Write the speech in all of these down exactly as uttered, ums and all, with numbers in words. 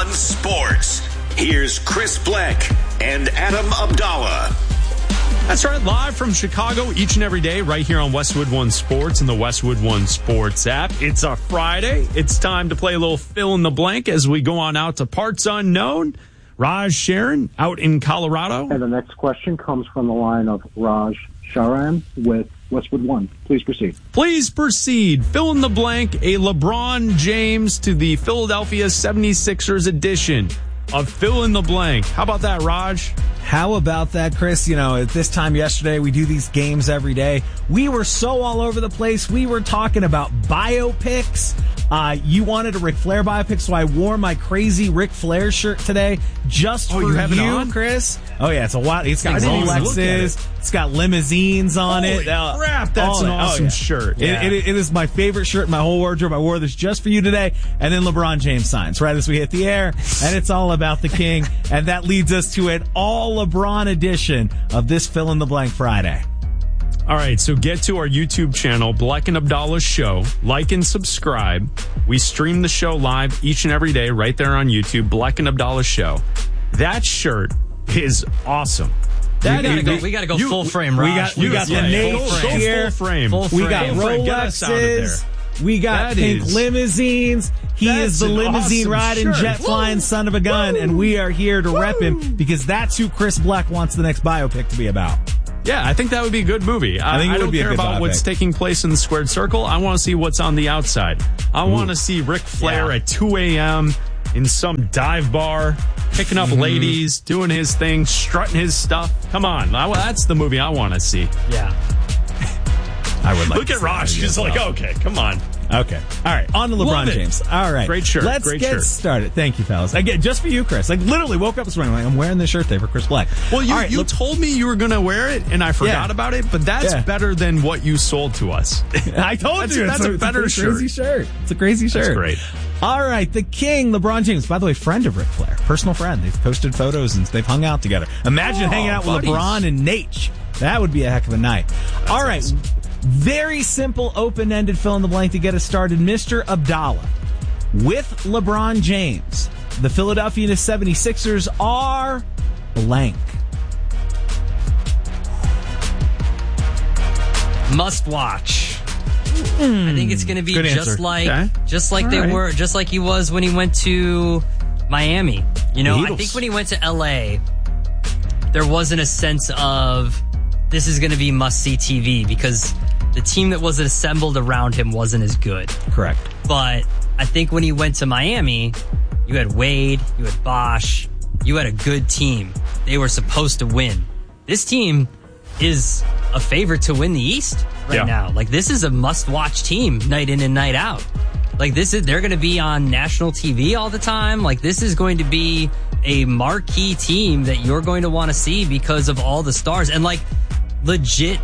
One Sports. Here's Chris Bleck and Adam Abdallah. That's right, live from Chicago each and every day right here on Westwood One Sports and the Westwood One Sports app. It's a Friday. It's time to play a little fill in the blank as we go on out to parts unknown. Raj Sharon out in Colorado. And the next question comes from the line of Raj Sharan with Westwood One. Please proceed. Please proceed. Fill in the blank, a LeBron James to the Philadelphia seventy-sixers edition of Fill in the Blank. How about that, Raj? How about that, Chris? You know, at this time yesterday, we do these games every day. We were so all over the place. We were talking about biopics. Uh, you wanted a Ric Flair biopic, so I wore my crazy Ric Flair shirt today just oh, for you, have you, it on? Chris. Oh, yeah, it's a lot. It's got I didn't even look at Rolexes. it. It's got limousines on Holy it. Uh, crap, that's oh, an awesome oh, yeah. shirt. Yeah. It, it, it is my favorite shirt in my whole wardrobe. I wore this just for you today. And then LeBron James signs right as we hit the air. And it's all about the king. And that leads us to an all LeBron edition of this Fill in the Blank Friday. All right, so get to our YouTube channel, Bleck and Abdallah Show. Like and subscribe. We stream the show live each and every day right there on YouTube, Bleck and Abdallah Show. That shirt is awesome. That we, gotta is, go, we gotta go you, full frame, Raj. We got, we got yeah, the nail full frame. here. Full frame. Full We got frame. Get us out of there. Rolexes. We got That pink is- limousines. He That's is the an limousine awesome riding, shirt. jet flying Woo! son of a gun, Woo! and we are here to Woo! rep him because that's who Chris Bleck wants the next biopic to be about. Yeah, I think that would be a good movie. I, I think it I would don't be a care good about biopic. what's taking place in the squared circle. I want to see what's on the outside. I want to see Ric Flair Yeah. at two a.m. in some dive bar, picking up Mm-hmm. ladies, doing his thing, strutting his stuff. Come on. I, that's the movie I want to see. Yeah. I would like Look to at see Raj. that He's as like, well. okay, come on. Okay. All right. On to LeBron Love it. James. All right. Great shirt. Let's Great get shirt. started. Thank you, fellas. Again, just for you, Chris. Like, literally woke up this morning. Like, I'm wearing this shirt today for Chris Bleck. Well, you, All right, you look- told me you were going to wear it, and I forgot Yeah. about it, but that's Yeah. better than what you sold to us. I told That's- you. that's it's a it's better pretty crazy shirt. It's a crazy shirt. That's great. All right. The king, LeBron James. By the way, friend of Ric Flair. Personal friend. They've posted photos and they've hung out together. Imagine Oh, hanging out with buddies. LeBron and Nate. That would be a heck of a night. All right. awesome. Very simple, open-ended fill in the blank to get us started. Mister Abdallah. With LeBron James, the Philadelphia seventy-sixers are blank. Must watch. I think it's going to be Good just answer. like Okay. just like All they right. were just like he was when he went to Miami. You know, The I Eagles. think when he went to L A, there wasn't a sense of this is going to be must-see T V because the team that was assembled around him wasn't as good. Correct. But I think when he went to Miami, you had Wade, you had Bosch, you had a good team. They were supposed to win. This team is a favorite to win the East right Yeah. now. Like, this is a must-watch team night in and night out. Like, this is, they're going to be on national T V all the time. Like, this is going to be a marquee team that you're going to want to see because of all the stars. And, like, legit,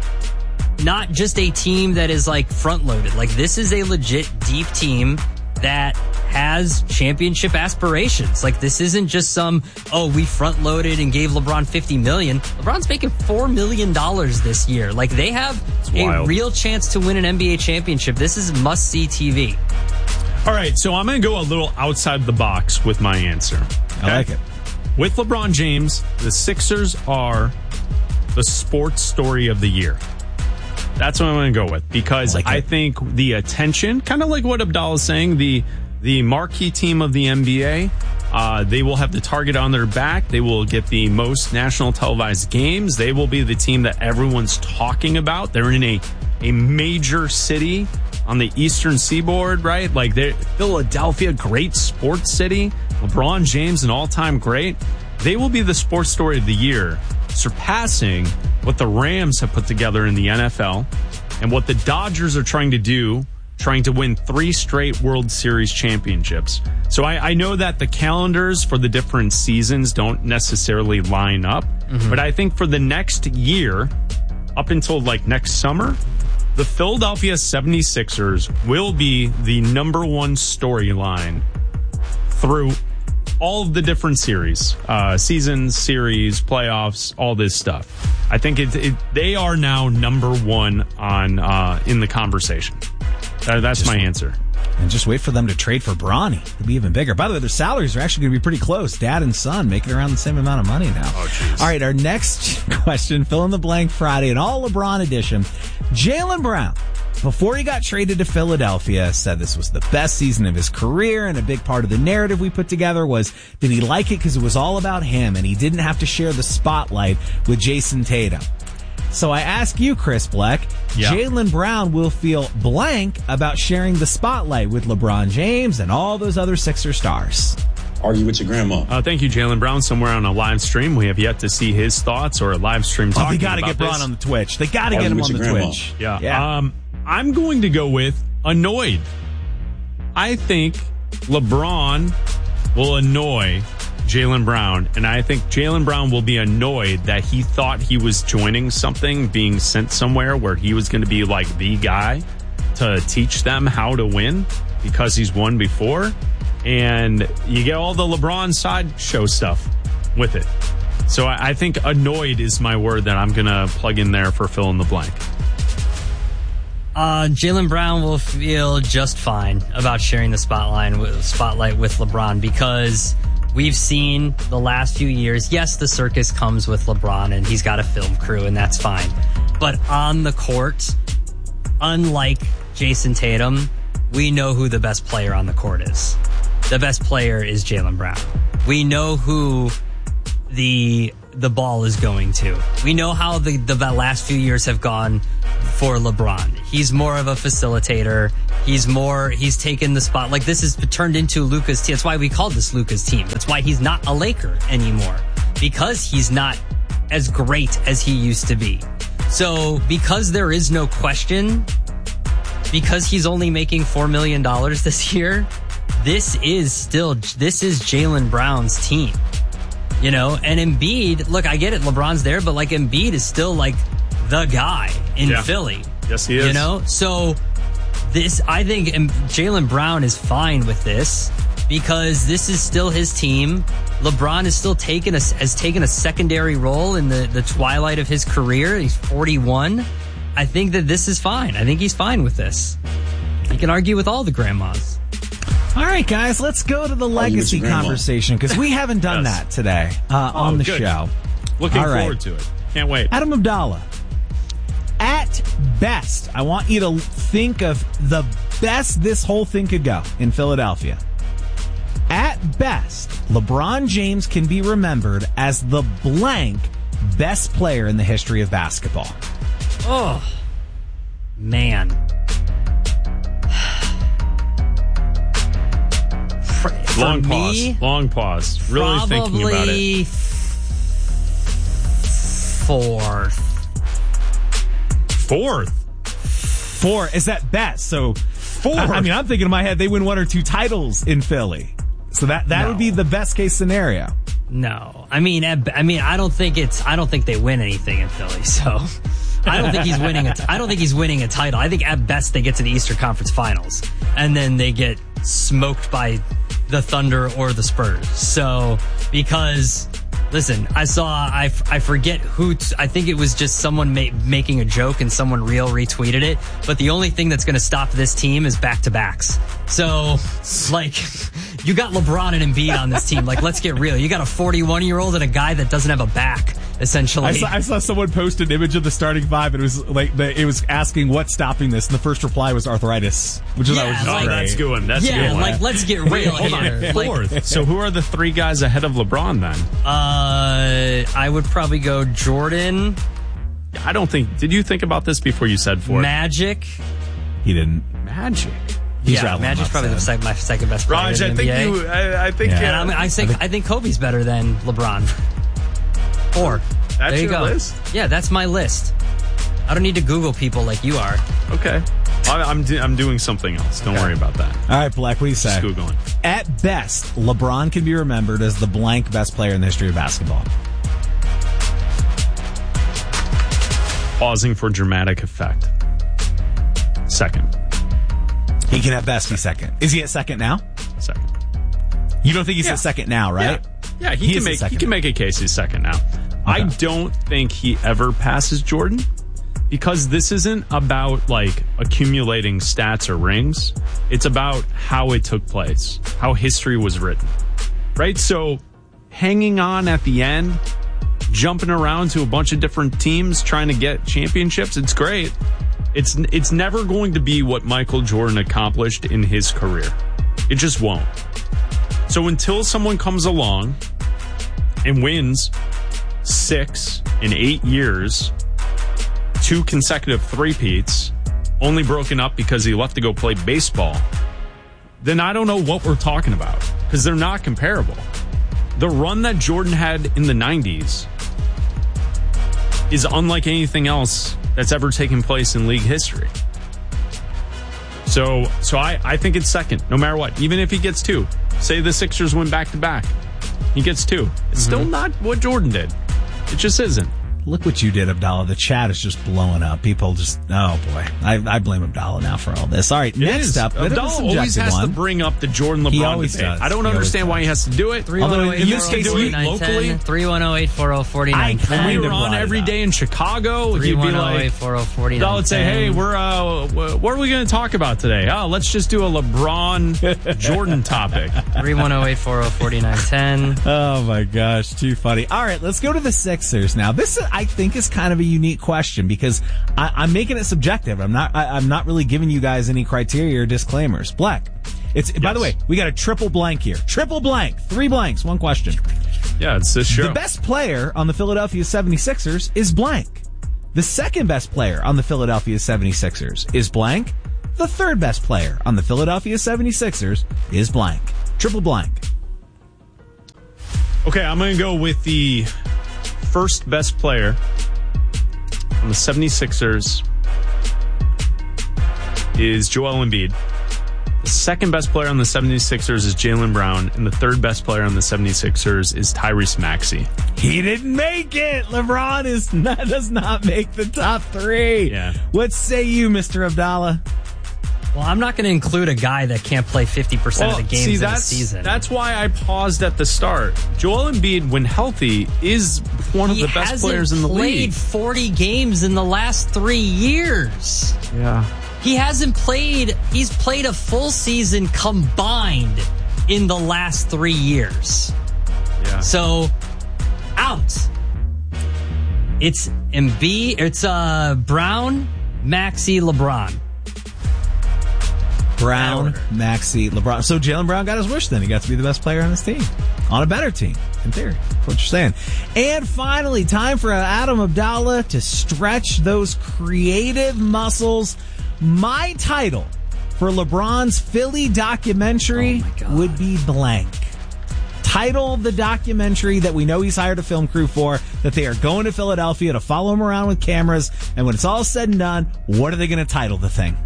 not just a team that is, like, front-loaded. Like, this is a legit deep team that has championship aspirations. Like, this isn't just some, oh, we front-loaded and gave LeBron fifty million dollars. LeBron's making four million dollars this year. Like, they have a wild. real chance to win an N B A championship. This is must-see T V. All right, so I'm going to go a little outside the box with my answer. I like it. With LeBron James, the Sixers are the sports story of the year. That's what I'm going to go with because I like I it. think the attention, kind of like what Abdallah's saying, the the marquee team of the N B A, uh, they will have the target on their back. They will get the most national televised games. They will be the team that everyone's talking about. They're in a, a major city on the eastern seaboard, right? Like they're Philadelphia, great sports city. LeBron James, an all-time great. They will be the sports story of the year, surpassing what the Rams have put together in the N F L and what the Dodgers are trying to do, trying to win three straight World Series championships. So I, I know that the calendars for the different seasons don't necessarily line up, mm-hmm. but I think for the next year, up until like next summer, the Philadelphia seventy-sixers will be the number one storyline through all of the different series, uh, seasons, series, playoffs, all this stuff. I think it, it, they are now number one on uh, in the conversation. Uh, that's Just- my answer. And just wait for them to trade for Bronny. It'll be even bigger. By the way, their salaries are actually going to be pretty close. Dad and son making around the same amount of money now. Oh, jeez. All right, our next question, fill in the blank Friday, an all LeBron edition. Jaylen Brown, before he got traded to Philadelphia, said this was the best season of his career, and a big part of the narrative we put together was, did he like it because it was all about him and he didn't have to share the spotlight with Jason Tatum? So I ask you, Chris Bleck, yeah. Jaylen Brown will feel blank about sharing the spotlight with LeBron James and all those other Sixer stars. Argue with your grandma. Uh, thank you, Jaylen Brown. Somewhere on a live stream, we have yet to see his thoughts or a live stream talking oh, they gotta about get Braun this. on the Twitch. They got to get Argue him with on the your grandma. Twitch. Yeah. yeah. Um, I'm going to go with annoyed. I think LeBron will annoy Jaylen Brown, and I think Jaylen Brown will be annoyed that he thought he was joining something, being sent somewhere where he was going to be like the guy to teach them how to win because he's won before. And you get all the LeBron sideshow stuff with it. So I, I think annoyed is my word that I'm going to plug in there for fill in the blank. Uh, Jaylen Brown will feel just fine about sharing the spotlight with, spotlight with LeBron because we've seen the last few years, yes, the circus comes with LeBron and he's got a film crew and that's fine. But on the court, unlike Jason Tatum, we know who the best player on the court is. The best player is Jaylen Brown. We know who the the ball is going to. We know how the, the last few years have gone for LeBron. He's more of a facilitator. He's more, he's taken the spot. Like this has turned into Luka's team. That's why we called this Luka's team. That's why he's not a Laker anymore. Because he's not as great as he used to be. So because there is no question, because he's only making four million dollars this year, this is still, this is Jaylen Brown's team. You know, and Embiid, look, I get it, LeBron's there, but like Embiid is still like the guy in yeah. Philly. Yes, he is. You know, so this, I think Jaylen Brown is fine with this because this is still his team. LeBron is still taken a, has taken a secondary role in the, the twilight of his career. He's forty-one. I think that this is fine. I think he's fine with this. He can argue with all the grandmas. All right, guys, let's go to the legacy conversation because we haven't done yes. that today uh, oh, on the good. show. Looking All right. forward to it. Can't wait. Adam Abdallah, at best, I want you to think of the best this whole thing could go in Philadelphia. At best, LeBron James can be remembered as the blank best player in the history of basketball. Oh, man. For, for Long me, pause. Long pause. Really thinking about it. Fourth. Fourth. Four is at best. So Fourth. I, I mean, I'm thinking in my head they win one or two titles in Philly. So that that No. would be the best case scenario. No, I mean, at, I mean, I don't think it's. I don't think they win anything in Philly. So, I don't think he's winning. A, I don't think he's winning a title. I think at best they get to the Eastern Conference Finals, and then they get smoked by the Thunder or the Spurs. So, because listen, I saw. I, I forget who. T- I think it was just someone ma- making a joke, and someone real retweeted it. But the only thing that's going to stop this team is back to backs. So, like. You got LeBron and Embiid on this team. Like, let's get real. You got a forty-one-year-old and a guy that doesn't have a back, essentially. I saw, I saw someone post an image of the starting five, and it was like the, it was asking what's stopping this, and the first reply was arthritis, which is Yeah, always just like- Oh, great. that's a good one. That's a yeah, good one. like, let's get real Hold on. here. Like, Fourth. So who are the three guys ahead of LeBron then? uh, I would probably go Jordan, I don't think. Did you think about this before you said fourth? Magic. He didn't. Magic. He's Yeah, rattling Magic's off probably the seven. sec- my second best player Raj, in I the think N B A. you. I, I think. Yeah. uh, And I'm, I think I think Kobe's better than LeBron. Four. That's there you your go. list? Yeah, that's my list. I don't need to Google people like you are. Okay. I, I'm do, I'm doing something else. Don't worry about that. All right, Black, what do you say? Just Googling. At best, LeBron can be remembered as the blank best player in the history of basketball. Pausing for dramatic effect. Second. He can at best be second. Is he at second now? Second. You don't think he's Yeah. at second now, right? Yeah, yeah he, He can is make at second he can now. make a case he's second now. I don't think he ever passes Jordan because this isn't about like accumulating stats or rings. It's about how it took place, how history was written, right? So hanging on at the end, jumping around to a bunch of different teams trying to get championships, it's great. It's it's never going to be what Michael Jordan accomplished in his career. It just won't. So until someone comes along and wins six in eight years, two consecutive three-peats, only broken up because he left to go play baseball, then I don't know what we're talking about, because they're not comparable. The run that Jordan had in the nineties is unlike anything else that's ever taken place in league history. So so I, I think it's second, no matter what. Even if he gets two. Say the Sixers win back-to-back. He gets two. It's mm-hmm. still not what Jordan did. It just isn't. Look what you did, Abdallah. The chat is just blowing up. People just, oh boy. I, I blame Abdallah now for all this. All right, it next is. up. Abdallah always has one. to bring up the Jordan He LeBron always debate. does. I don't He understand always why he has to do it. Although in this case, we locally, three one zero eight four zero four nine when ten. we were on every day in Chicago, he'd be like, Abdallah would say, hey, we're, uh, what are we going to talk about today? Oh, let's just do a LeBron Jordan topic. three one zero eight four zero four nine ten. Oh my gosh, too funny. All right, let's go to the Sixers now. This, I think, is kind of a unique question because I, I'm making it subjective. I'm not. I, I'm not really giving you guys any criteria or disclaimers. Black. It's yes. By the way, we got a triple blank here. Triple blank. Three blanks. One question. Yeah, it's this show. The best player on the Philadelphia seventy-sixers is blank. The second best player on the Philadelphia seventy-sixers is blank. The third best player on the Philadelphia seventy-sixers is blank. Triple blank. Okay, I'm going to go with the first best player on the seventy-sixers is Joel Embiid. The second best player on the seventy-sixers is Jaylen Brown. And the third best player on the seventy-sixers is Tyrese Maxey. He didn't make it. LeBron is not, does not make the top three. Yeah. What say you, Mister Abdallah? Well, I'm not going to include a guy that can't play fifty percent well, of the games see, in that's, a season. That's why I paused at the start. Joel Embiid, when healthy, is one of he the best players in the league. He hasn't played forty games in the last three years. Yeah. He hasn't played, he's played a full season combined in the last three years. Yeah. So, out. It's Embiid, it's uh, Brown, Maxey, LeBron. Brown, Maxey, LeBron. So Jaylen Brown got his wish then. He got to be the best player on his team. On a better team, in theory. That's what you're saying. And finally, time for Adam Abdallah to stretch those creative muscles. My title for LeBron's Philly documentary oh would be blank. Title the documentary that we know he's hired a film crew for, that they are going to Philadelphia to follow him around with cameras. And when it's all said and done, what are they going to title the thing?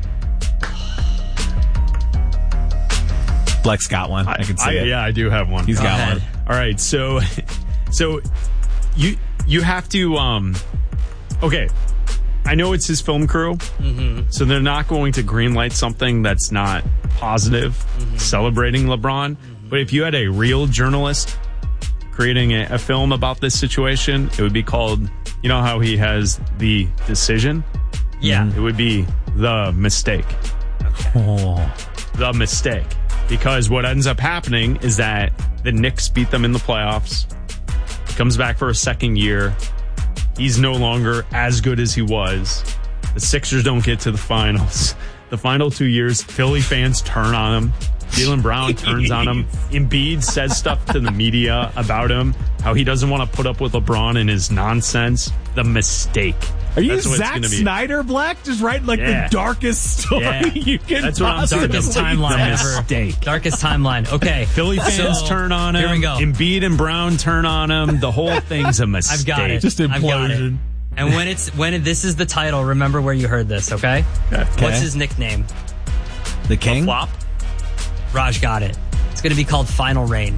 Black's got one. I, I can see I, it. Yeah, I do have one. He's Go got ahead. one. All right, so so you you have to um okay. I know it's his film crew, Mm-hmm. so they're not going to greenlight something that's not positive, Mm-hmm. celebrating LeBron. Mm-hmm. But if you had a real journalist creating a, a film about this situation, it would be called, you know how he has The Decision? Yeah. It would be The Mistake. Oh. The Mistake. Because what ends up happening is that the Knicks beat them in the playoffs. He comes back for a second year. He's no longer as good as he was. The Sixers don't get to the finals. The final two years, Philly fans turn on him. Jaylen Brown turns on him. Embiid says stuff to the media about him, how he doesn't want to put up with LeBron and his nonsense. The Mistake. Are you That's what it's Zack gonna be. Snyder, Black? Just writing like Yeah. the darkest story Yeah. you can That's what I'm possibly talking Darkest about. timeline The ever. Mistake. Darkest timeline. Okay. Philly fans So, turn on him. Here we go. Embiid and Brown turn on him. The whole thing's a mistake. I've got it. Just I've got it. implosion. And when it's when it, this is the title, remember where you heard this, okay? Okay. What's his nickname? The King? Flop? Raj got it. It's going to be called Final Reign.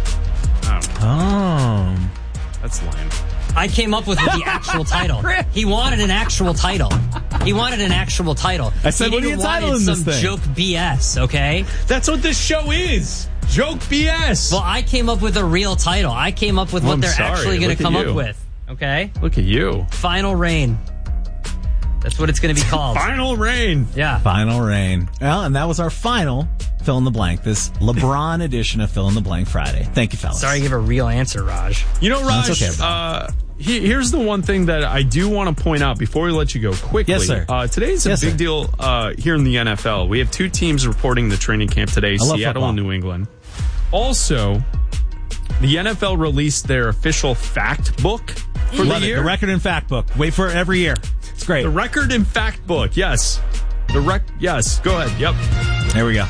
Oh. That's lame. I came up with the actual title. He wanted an actual title. He wanted an actual title. I said, he what are didn't you wanted titling some this thing? joke B S, okay? That's what this show is. Joke B S. Well, I came up with a real title. I came up with Well, what I'm they're sorry. actually going Look to at come you. up with, okay? Look at you. Final Reign. That's what it's going to be called. Final rain. Yeah. Final rain. Well, and that was our final fill in the blank, this LeBron edition of Fill in the Blank Friday. Thank you, fellas. Sorry to give a real answer, Raj. You know, Raj, That's okay, bro. uh, he, here's the one thing that I do want to point out before we let you go quickly. Yes, sir. Uh, today's a Yes, big sir. deal uh, here in the N F L. We have two teams reporting the training camp today, I love Seattle football. and New England. Also, the N F L released their official fact book for Love the it. year. The record and fact book. Wait for it every year. It's great. The record and fact book, yes. The rec, yes. Go ahead. Yep. There we go.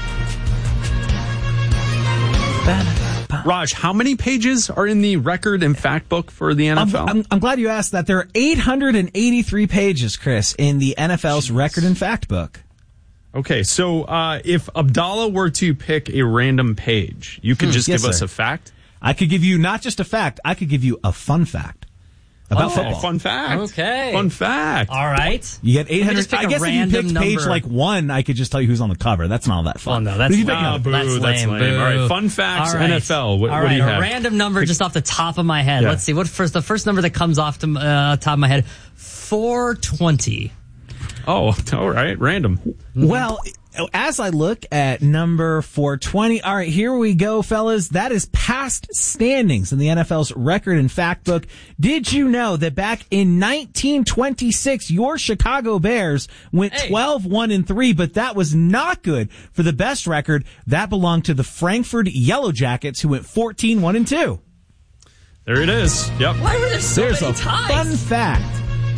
Raj, how many pages are in the record and fact book for the N F L? I'm, I'm, I'm glad you asked that. There are eight hundred eighty-three pages, Chris, in the N F L's record and fact book. Okay, so uh, if Abdallah were to pick a random page, you could just Yes, give us sir. a fact? I could give you not just a fact, I could give you a fun fact about Oh, football. fun fact. Okay. Fun fact. All right. You get eight Let me hundred. just pick I a guess if you random picked page number. like one, I could just tell you who's on the cover. That's not all that fun. Well, no, But that's if you pick Ah, another- boo, That's that's lame. lame. Boo. All right, fun facts, All right. N F L. What, All what do you right, have? a random number just off the top of my head. Yeah. Let's see. What first? The first number that comes off the uh, top of my head, four twenty. Oh, all right, random. Well, as I look at number four twenty, all right, here we go, fellas. That is past standings in the N F L's record and fact book. Did you know that back in nineteen twenty-six, your Chicago Bears went Hey. twelve one and three, but that was not good for the best record. That belonged to the Frankfurt Yellow Jackets, who went fourteen one and two. There it is. Yep. Why were there so There's many a ties? fun fact.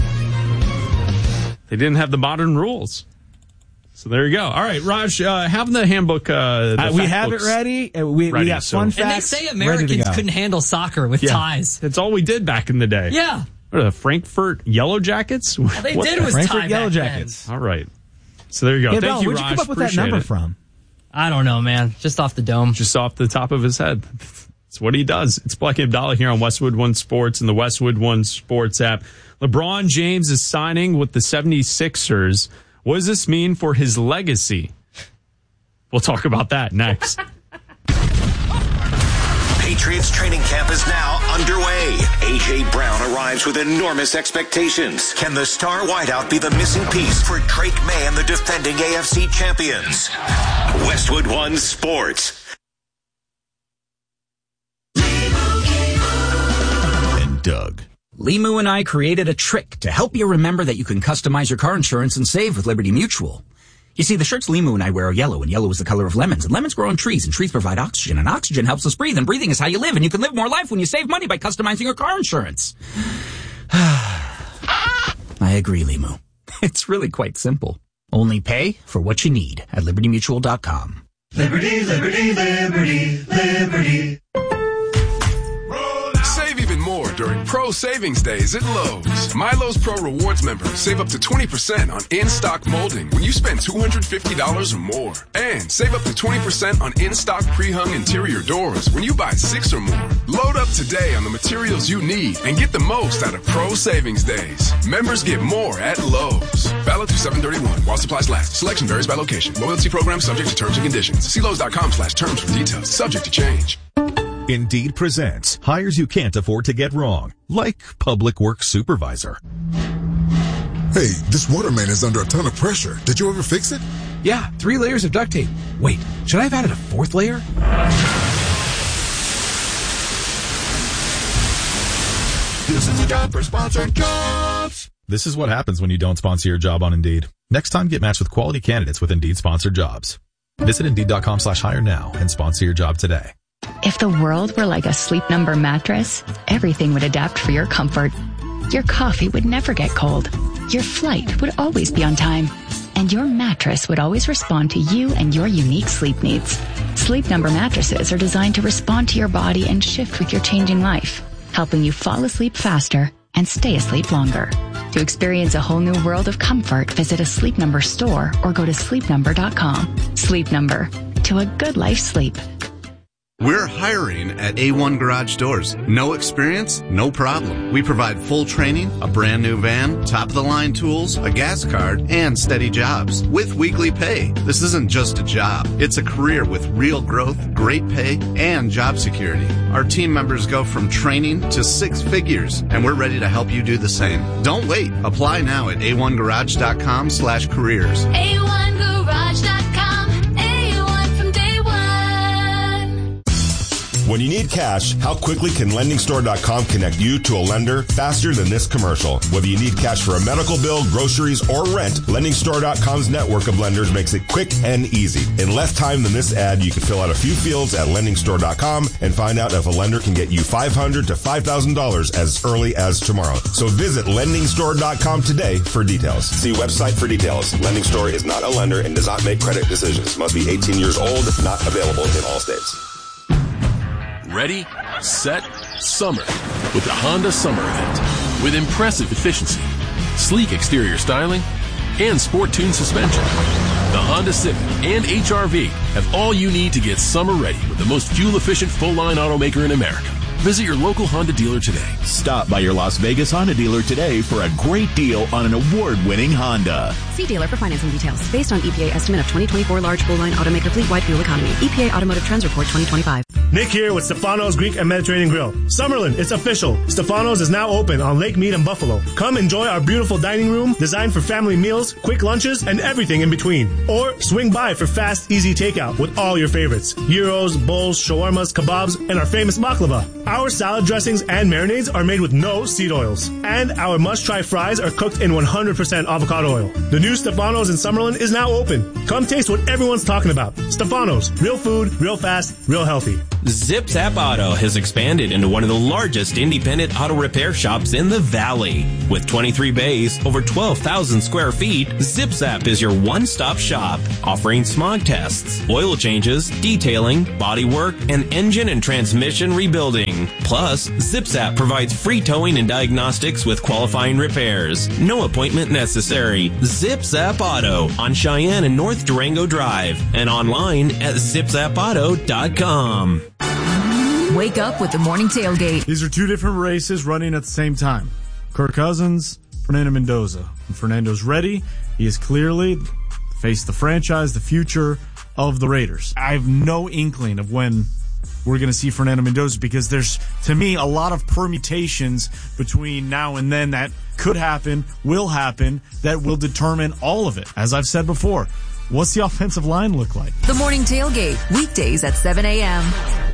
They didn't have the modern rules. So there you go. All right, Raj, uh, have the handbook. Uh, the Uh, we fact have books it ready. Uh, We, ready, we got so- fun And And they facts. say ready to Americans go. couldn't handle soccer with Yeah. ties. That's all we did back in the day. Yeah. What are the Frankfurt Yellow Jackets? All they What did the- was Frankfurt tie Yellow back then. Jackets. All right. So there you go. Yeah, Thank Bell, you, where'd Raj. you come up with that Appreciate number it. from? I don't know, man. Just off the dome. Just off the top of his head. It's what he does. It's Black Abdallah here on Westwood One Sports and the Westwood One Sports app. LeBron James is signing with the seventy-sixers. What does this mean for his legacy? We'll talk about that next. Patriots training camp is now underway. A J. Brown arrives with enormous expectations. Can the star wideout be the missing piece for Drake May and the defending A F C champions? Westwood One Sports. And Doug. Limu and I created a trick to help you remember that you can customize your car insurance and save with Liberty Mutual. You see, the shirts Limu and I wear are yellow, and yellow is the color of lemons, and lemons grow on trees, and trees provide oxygen, and oxygen helps us breathe, and breathing is how you live, and you can live more life when you save money by customizing your car insurance. I agree, Limu. It's really quite simple. Only pay for what you need at liberty mutual dot com. Liberty, liberty, liberty, liberty. Save even more during Pro Savings Days at Lowe's. My Lowe's Pro Rewards members save up to twenty percent on in-stock molding when you spend two hundred fifty dollars or more. And save up to twenty percent on in-stock pre-hung interior doors when you buy six or more. Load up today on the materials you need and get the most out of Pro Savings Days. Members get more at Lowe's. Valid through seven thirty-one while supplies last. Selection varies by location. Loyalty program subject to terms and conditions. See Lowe's.com slash terms for details. Subject to change. Indeed presents hires you can't afford to get wrong, like public works supervisor. Hey, this water main is under a ton of pressure. Did you ever fix it? Yeah, three layers of duct tape. Wait, should I have added a fourth layer? This is a job for sponsored jobs. This is what happens when you don't sponsor your job on Indeed. Next time, get matched with quality candidates with Indeed sponsored jobs. Visit Indeed.com slash hire now and sponsor your job today. If the world were like a Sleep Number mattress, everything would adapt for your comfort. Your coffee would never get cold. Your flight would always be on time. And your mattress would always respond to you and your unique sleep needs. Sleep Number mattresses are designed to respond to your body and shift with your changing life, helping you fall asleep faster and stay asleep longer. To experience a whole new world of comfort, visit a Sleep Number store or go to sleep number dot com. Sleep Number. To a good life sleep. We're hiring at A one Garage Doors. No experience? No problem. We provide full training, a brand new van, top-of-the-line tools, a gas card, and steady jobs with weekly pay. This isn't just a job. It's a career with real growth, great pay, and job security. Our team members go from training to six figures, and we're ready to help you do the same. Don't wait. Apply now at A one garage dot com slash careers. A one garage dot com. When you need cash, how quickly can lending store dot com connect you to a lender faster than this commercial? Whether you need cash for a medical bill, groceries, or rent, lending store dot com's network of lenders makes it quick and easy. In less time than this ad, you can fill out a few fields at lending store dot com and find out if a lender can get you five hundred dollars to five thousand dollars as early as tomorrow. So visit lending store dot com today for details. See website for details. Lending Store is not a lender and does not make credit decisions. Must be eighteen years old. Not available in all states. Ready, set, summer with the Honda Summer Event. With impressive efficiency, sleek exterior styling, and sport-tuned suspension, the Honda Civic and H R V have all you need to get summer ready with the most fuel-efficient full-line automaker in America. Visit your local Honda dealer today. Stop by your Las Vegas Honda dealer today for a great deal on an award-winning Honda. See dealer for financing details. Based on E P A estimate of twenty twenty-four large full-line automaker fleet-wide fuel economy. E P A Automotive Trends Report twenty twenty-five. Nick here with Stefano's Greek and Mediterranean Grill. Summerlin, it's official. Stefano's is now open on Lake Mead and Buffalo. Come enjoy our beautiful dining room designed for family meals, quick lunches, and everything in between. Or swing by for fast, easy takeout with all your favorites. Gyros, bowls, shawarmas, kebabs, and our famous baklava. Our salad dressings and marinades are made with no seed oils. And our must-try fries are cooked in one hundred percent avocado oil. The new Stefano's in Summerlin is now open. Come taste what everyone's talking about. Stefano's. Real food, real fast, real healthy. Zip Zap Auto has expanded into one of the largest independent auto repair shops in the Valley. With twenty-three bays, over twelve thousand square feet, Zip Zap is your one-stop shop, offering smog tests, oil changes, detailing, body work, and engine and transmission rebuilding. Plus, Zip Zap provides free towing and diagnostics with qualifying repairs. No appointment necessary. Zip Zap Auto on Cheyenne and North Durango Drive and online at zip zap auto dot com. Wake up with the morning tailgate. These are two different races running at the same time. Kirk Cousins, Fernando Mendoza. When Fernando's ready, he is clearly face the franchise, the future of the Raiders. I have no inkling of when we're going to see Fernando Mendoza because there's, to me, a lot of permutations between now and then that could happen, will happen, that will determine all of it. As I've said before, what's the offensive line look like? The morning tailgate, weekdays at seven a.m.